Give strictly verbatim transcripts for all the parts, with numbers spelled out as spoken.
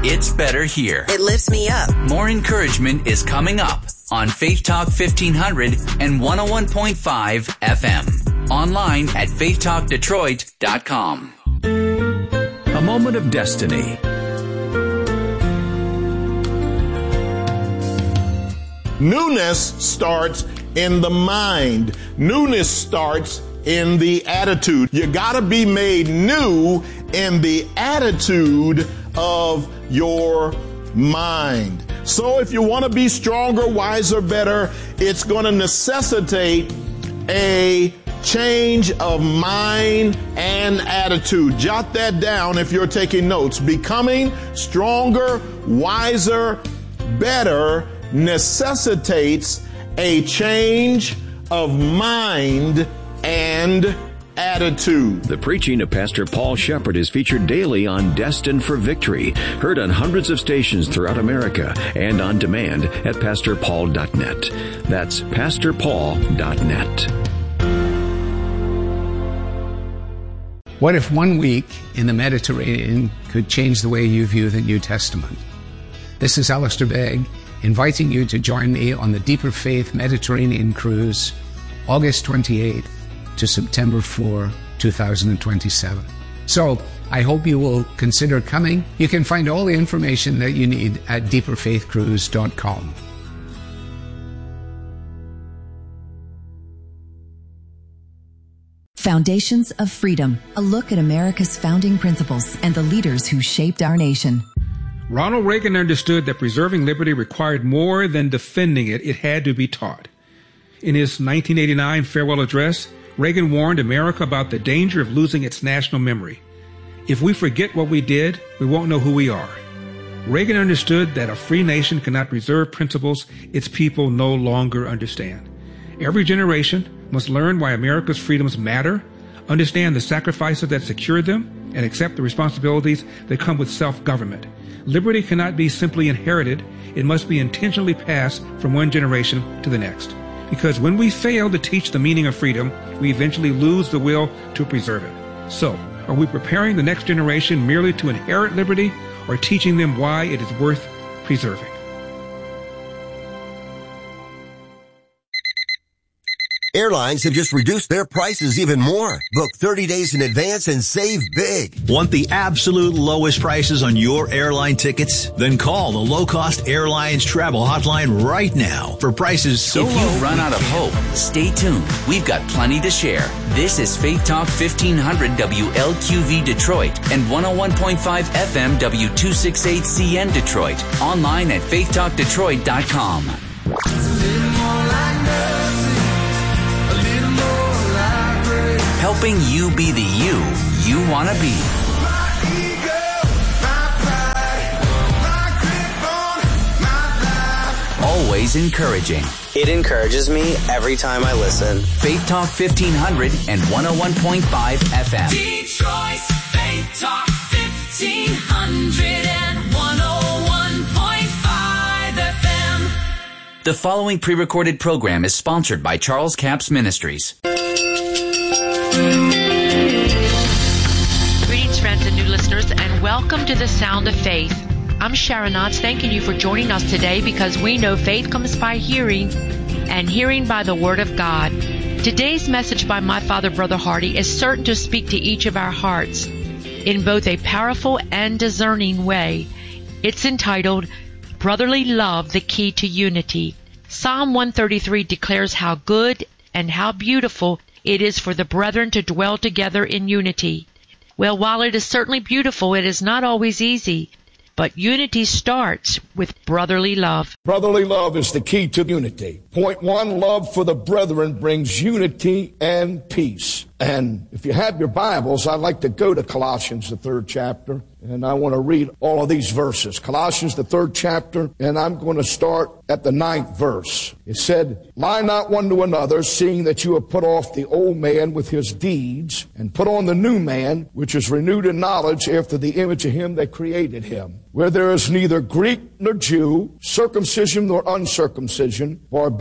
It's better here. It lifts me up. More encouragement is coming up on Faith Talk fifteen hundred and one oh one point five F M. Online at faith talk detroit dot com. A moment of destiny. Newness starts in the mind. Newness starts in the attitude. You gotta be made new in the attitude of your mind. So if you want to be stronger, wiser, better, it's going to necessitate a change of mind and attitude. Jot that down if you're taking notes. Becoming stronger, wiser, better necessitates a change of mind and attitude. The preaching of Pastor Paul Shepherd is featured daily on Destined for Victory, heard on hundreds of stations throughout America and on demand at pastor paul dot net. That's pastor paul dot net. What if one week in the Mediterranean could change the way you view the New Testament? This is Alistair Begg, inviting you to join me on the Deeper Faith Mediterranean Cruise, August twenty-eighth to September fourth, twenty twenty-seven. So, I hope you will consider coming. You can find all the information that you need at deeper faith cruise dot com. Foundations of Freedom, a look at America's founding principles and the leaders who shaped our nation. Ronald Reagan understood that preserving liberty required more than defending it. It had to be taught. In his nineteen eighty-nine farewell address, Reagan warned America about the danger of losing its national memory. If we forget what we did, we won't know who we are. Reagan understood that a free nation cannot preserve principles its people no longer understand. Every generation must learn why America's freedoms matter, understand the sacrifices that secure them, and accept the responsibilities that come with self-government. Liberty cannot be simply inherited. It must be intentionally passed from one generation to the next. Because when we fail to teach the meaning of freedom, we eventually lose the will to preserve it. So, are we preparing the next generation merely to inherit liberty, or teaching them why it is worth preserving? Airlines have just reduced their prices even more. Book thirty days in advance and save big. Want the absolute lowest prices on your airline tickets? Then call the Low Cost Airlines Travel Hotline right now for prices so low. If you run out of hope, stay tuned. We've got plenty to share. This is Faith Talk fifteen hundred W L Q V Detroit and one oh one point five F M W two sixty-eight C N Detroit. Online at faith talk detroit dot com. Helping you be the you you want to be. Always encouraging. It encourages me every time I listen. Faith Talk fifteen hundred and one oh one point five F M. Detroit's Faith Talk fifteen hundred and one oh one point five F M. The following pre-recorded program is sponsored by Charles Capps Ministries. Greetings, friends and new listeners, and welcome to the Sound of Faith. I'm Sharon Knotts, thanking you for joining us today because we know faith comes by hearing, and hearing by the Word of God. Today's message by my father, Brother Hardy, is certain to speak to each of our hearts in both a powerful and discerning way. It's entitled, Brotherly Love, the Key to Unity. Psalm one thirty-three declares how good and how beautiful it is for the brethren to dwell together in unity. Well, while it is certainly beautiful, it is not always easy. But unity starts with brotherly love. Brotherly love is the key to unity. Point one, love for the brethren brings unity and peace. And if you have your Bibles, I'd like to go to Colossians, the third chapter. And I want to read all of these verses. Colossians, the third chapter, and I'm going to start at the ninth verse. It said, Lie not one to another, seeing that you have put off the old man with his deeds, and put on the new man, which is renewed in knowledge after the image of him that created him. Where there is neither Greek nor Jew, circumcision nor uncircumcision, barbarian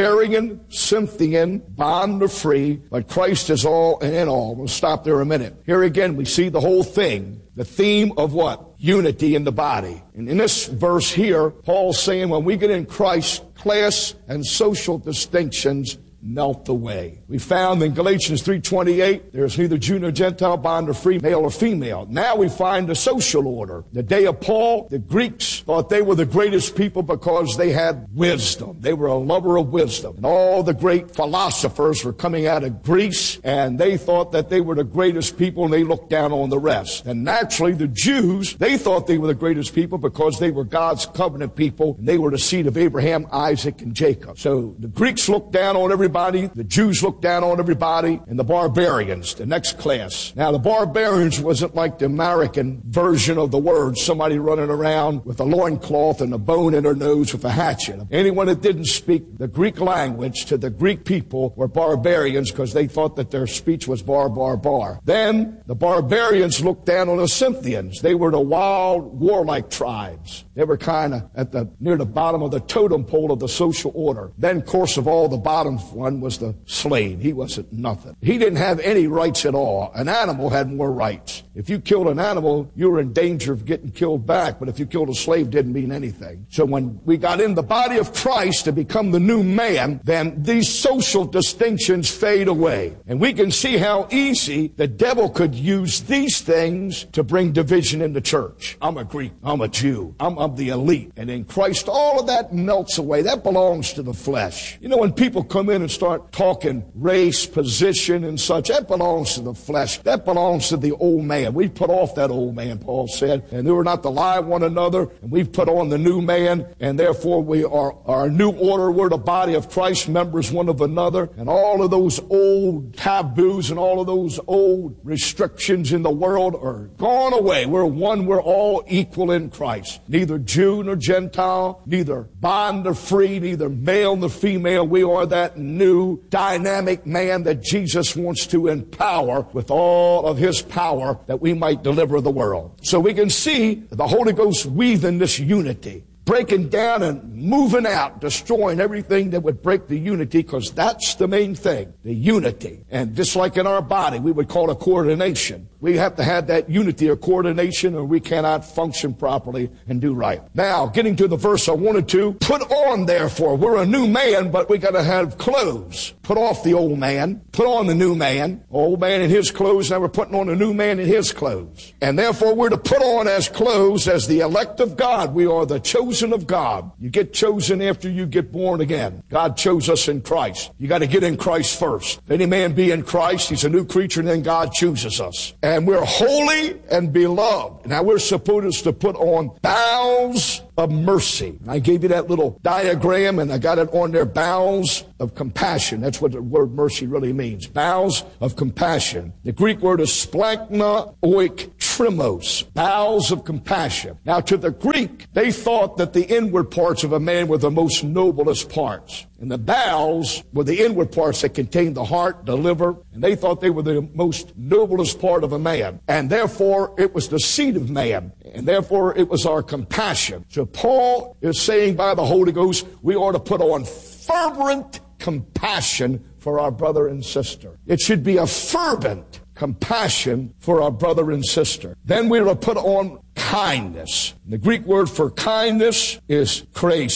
barbarian, Scythian, bond or free, but Christ is all and in all. We'll stop there a minute. Here again, we see the whole thing. The theme of what? Unity in the body. And in this verse here, Paul's saying when we get in Christ, class and social distinctions melt away. We found in Galatians three twenty-eight, there's neither Jew nor Gentile, bond or free, male or female. Now we find the social order. The day of Paul, the Greeks thought they were the greatest people because they had wisdom. They were a lover of wisdom. And all the great philosophers were coming out of Greece, and they thought that they were the greatest people, and they looked down on the rest. And naturally, the Jews, they thought they were the greatest people because they were God's covenant people, and they were the seed of Abraham, Isaac, and Jacob. So the Greeks looked down on everybody. The Jews looked down on everybody, and the barbarians, the next class. Now, the barbarians wasn't like the American version of the word, somebody running around with a loincloth and a bone in their nose with a hatchet. Anyone that didn't speak the Greek language to the Greek people were barbarians because they thought that their speech was bar, bar, bar. Then the barbarians looked down on the Scythians. They were the wild, warlike tribes. They were kind of at the near the bottom of the totem pole of the social order. Then, of course, of all, the bottom one was the slave. He wasn't nothing. He didn't have any rights at all. An animal had more rights. If you killed an animal, you were in danger of getting killed back. But if you killed a slave, it didn't mean anything. So when we got in the body of Christ to become the new man, then these social distinctions fade away. And we can see how easy the devil could use these things to bring division in the church. I'm a Greek. I'm a Jew. I'm of the elite. And in Christ, all of that melts away. That belongs to the flesh. You know, when people come in and start talking race, position, and such, that belongs to the flesh. That belongs to the old man. We put off that old man, Paul said, and we were not to lie one another, and we've put on the new man, and therefore we are our new order. We're the body of Christ, members one of another, and all of those old taboos and all of those old restrictions in the world are gone away. We're one. We're all equal in Christ. Neither Jew nor Gentile, neither bond nor free, neither male nor female. We are that new dynamic man that Jesus wants to empower with all of his power that we might deliver the world. So we can see the Holy Ghost weaving this unity, breaking down and moving out, destroying everything that would break the unity, because that's the main thing, the unity. And just like in our body, we would call it coordination. We have to have that unity or coordination, or we cannot function properly and do right. Now, getting to the verse I wanted to, put on, therefore, we're a new man, but we got to have clothes. Put off the old man, put on the new man, old man in his clothes, now we're putting on the new man in his clothes. And therefore, we're to put on as clothes as the elect of God. We are the chosen of God. You get chosen after you get born again. God chose us in Christ. You got to get in Christ first. If any man be in Christ, he's a new creature, and then God chooses us. And we're holy and beloved. Now we're supposed to put on bowels of mercy. I gave you that little diagram, and I got it on there, bowels of compassion. That's what the word mercy really means. Bowels of compassion. The Greek word is splankna oik trimos, bowels of compassion. Now to the Greek, they thought that the inward parts of a man were the most noblest parts. And the bowels were the inward parts that contained the heart, the liver, and they thought they were the most noblest part of a man. And therefore, it was the seed of man. And therefore, it was our compassion. So Paul is saying by the Holy Ghost, we ought to put on fervent compassion for our brother and sister. It should be a fervent compassion for our brother and sister. Then we are to put on kindness. The Greek word for kindness is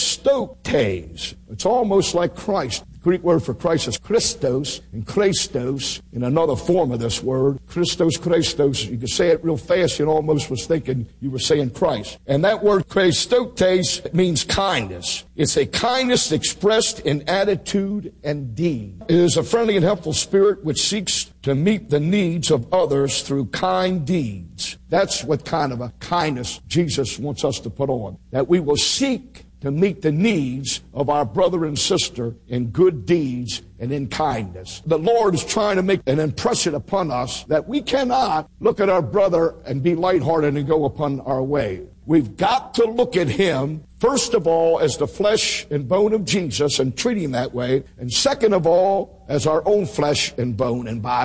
Christotes. It's almost like Christ. The Greek word for Christ is Christos, and Christos in another form of this word. Christos, Christos. You can say it real fast, you almost was thinking you were saying Christ. And that word Christotes means kindness. It's a kindness expressed in attitude and deed. It is a friendly and helpful spirit which seeks to meet the needs of others through kind deeds. That's what kind of a kindness Jesus wants us to put on. That we will seek to meet the needs of our brother and sister in good deeds and in kindness. The Lord is trying to make an impression upon us that we cannot look at our brother and be lighthearted and go upon our way. We've got to look at him, first of all, as the flesh and bone of Jesus and treat him that way. And second of all, as our own flesh and bone and body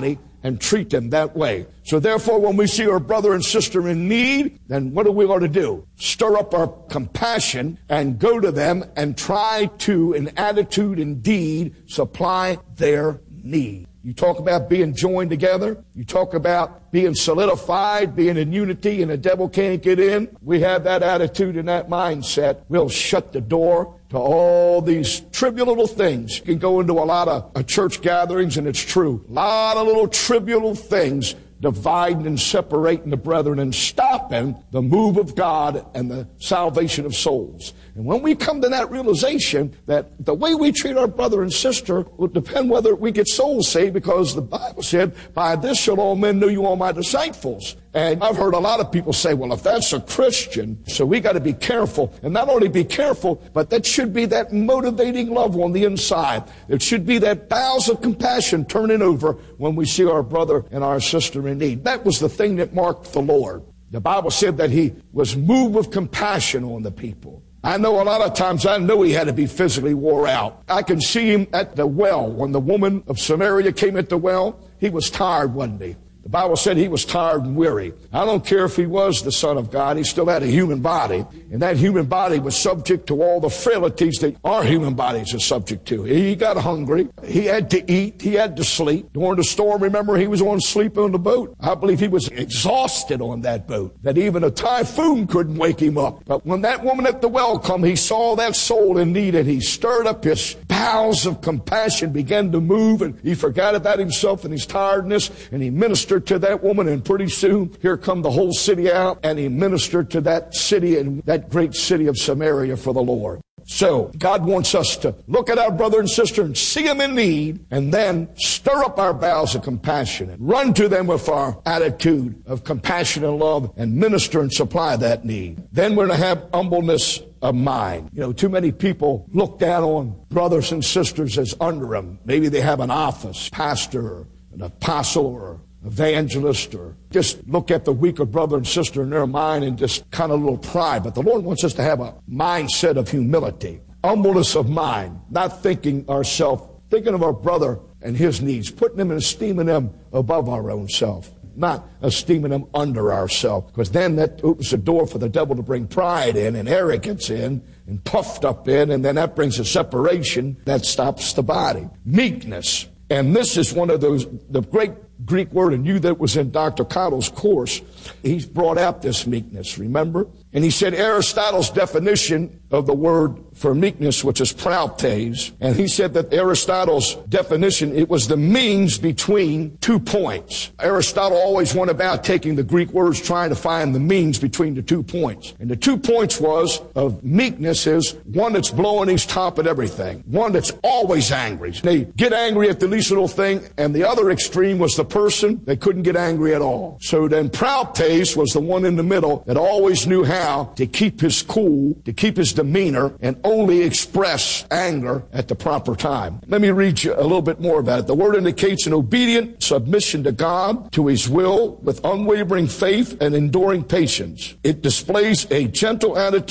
and treat them that way. So therefore, when we see our brother and sister in need, then what are we going to do? Stir up our compassion and go to them and try to, in attitude and deed, supply their need. You talk about being joined together. You talk about being solidified, being in unity, and the devil can't get in. We have that attitude and that mindset. We'll shut the door to all these trivial little things. You can go into a lot of uh, church gatherings, and it's true. A lot of little trivial things dividing and separating the brethren and stopping the move of God and the salvation of souls. And when we come to that realization that the way we treat our brother and sister will depend whether we get souls saved, because the Bible said, by this shall all men know you are my disciples. And I've heard a lot of people say, well, if that's a Christian, so we got to be careful. And not only be careful, but that should be that motivating love on the inside. It should be that bowels of compassion turning over when we see our brother and our sister in need. That was the thing that marked the Lord. The Bible said that he was moved with compassion on the people. I know a lot of times I know he had to be physically wore out. I can see him at the well. When the woman of Samaria came at the well, he was tired one day. The Bible said he was tired and weary. I don't care if he was the Son of God, he still had a human body. And that human body was subject to all the frailties that our human bodies are subject to. He got hungry. He had to eat. He had to sleep. During the storm, remember, he was on sleep on the boat. I believe he was exhausted on that boat, that even a typhoon couldn't wake him up. But when that woman at the well come, he saw that soul in need, and he stirred up his bowels of compassion, began to move, and he forgot about himself and his tiredness, and he ministered to that woman, and pretty soon here come the whole city out, and he ministered to that city and that great city of Samaria for the Lord. So God wants us to look at our brother and sister and see them in need, and then stir up our bowels of compassion and run to them with our attitude of compassion and love and minister and supply that need. Then we're going to have humbleness of mind. You know, too many people look down on brothers and sisters as under them. Maybe they have an office, pastor or an apostle or evangelist, or just look at the weaker brother and sister in their mind and just kind of a little pride. But the Lord wants us to have a mindset of humility, humbleness of mind, not thinking ourselves, thinking of our brother and his needs, putting them and esteeming them above our own self, not esteeming them under ourselves, because then that opens the door for the devil to bring pride in and arrogance in and puffed up in, and then that brings a separation that stops the body. Meekness. And this is one of those, the great Greek word, and you that was in Doctor Cottle's course, he's brought out this meekness, remember? And he said Aristotle's definition of the word for meekness, which is prautes, and he said that Aristotle's definition, it was the means between two points. Aristotle always went about taking the Greek words, trying to find the means between the two points. And the two points was of meekness is one that's blowing his top at everything, one that's always angry. They get angry at the least little thing, and the other extreme was the person that couldn't get angry at all. So then prautes was the one in the middle that always knew how to keep his cool, to keep his demeanor, and only express anger at the proper time. Let me read you a little bit more about it. The word indicates an obedient submission to God, to his will, with unwavering faith and enduring patience. It displays a gentle attitude